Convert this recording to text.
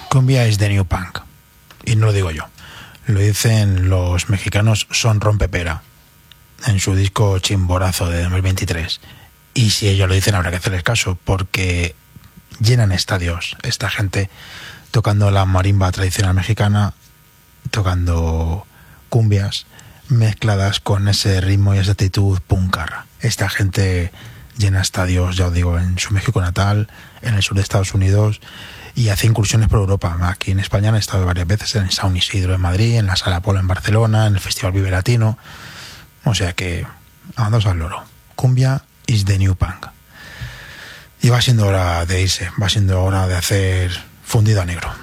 Cumbia is the new punk. Y no lo digo yo. Lo dicen los mexicanos Son Rompepera en su disco Chimborazo de 2023. Y si ellos lo dicen habrá que hacerles caso, porque llenan estadios esta gente tocando la marimba tradicional mexicana, tocando cumbias mezcladas con ese ritmo y esa actitud puncarra. Esta gente llena estadios, ya os digo, en su México natal, en el sur de Estados Unidos, y hace incursiones por Europa. Aquí en España han estado varias veces en San Isidro en Madrid, en la Sala Polo en Barcelona, en el Festival Vive Latino. O sea que, vamos al loro. Cumbia is the new punk. Y va siendo hora de irse, va siendo hora de hacer fundido a negro.